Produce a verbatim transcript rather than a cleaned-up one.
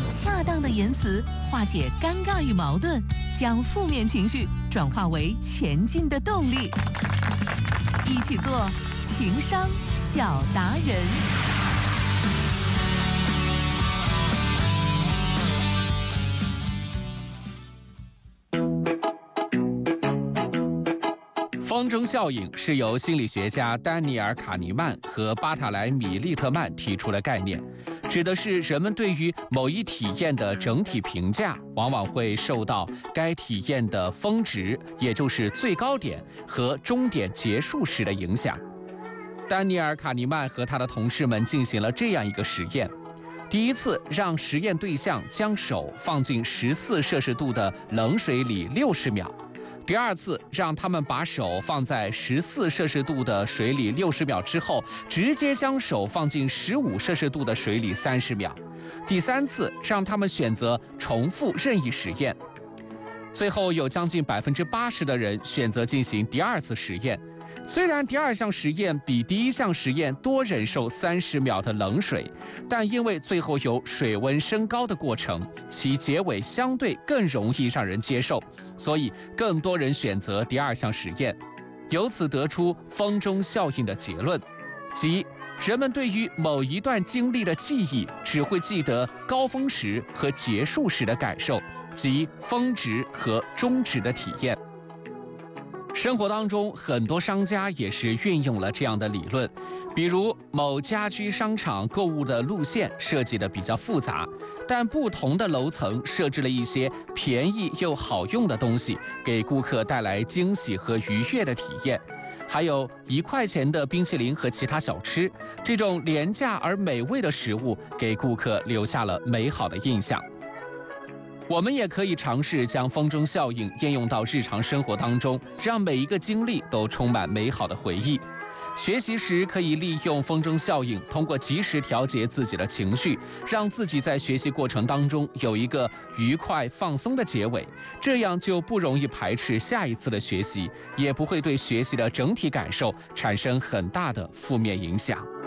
恰当的言辞化解尴尬与矛盾，将负面情绪转化为前进的动力。一起做情商小达人。 风筝效应是由心理学家丹尼尔·卡尼曼和巴塔莱米利特曼提出的概念，指的是人们对于某一体验的整体评价，往往会受到该体验的峰值，也就是最高点和终点结束时的影响。丹尼尔·卡尼曼和他的同事们进行了这样一个实验。第一次，让实验对象将手放进十四摄氏度的冷水里六十秒。第二次，让他们把手放在十四摄氏度的水里六十秒之后，直接将手放进十五摄氏度的水里三十秒。第三次，让他们选择重复任意实验。最后，有将近百分之八十的人选择进行第二次实验。虽然第二项实验比第一项实验多忍受三十秒的冷水，但因为最后有水温升高的过程，其结尾相对更容易让人接受，所以更多人选择第二项实验。由此得出风钟效应的结论，即人们对于某一段经历的记忆只会记得高峰时和结束时的感受，即峰值和终值的体验。生活当中，很多商家也是运用了这样的理论，比如某家居商场购物的路线设计的比较复杂，但不同的楼层设置了一些便宜又好用的东西，给顾客带来惊喜和愉悦的体验。还有一块钱的冰淇淋和其他小吃，这种廉价而美味的食物给顾客留下了美好的印象。我们也可以尝试将风筝效应应用到日常生活当中，让每一个经历都充满美好的回忆。学习时可以利用风筝效应，通过及时调节自己的情绪，让自己在学习过程当中有一个愉快放松的结尾，这样就不容易排斥下一次的学习，也不会对学习的整体感受产生很大的负面影响。